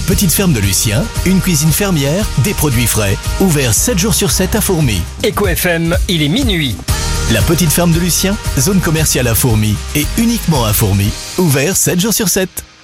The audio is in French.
petite ferme de Lucien, une cuisine fermière, des produits frais. Ouvert 7 jours sur 7 à Fourmies. Eco FM, il est minuit. La petite ferme de Lucien, zone commerciale à Fourmies et uniquement à Fourmies. Ouvert 7 jours sur 7.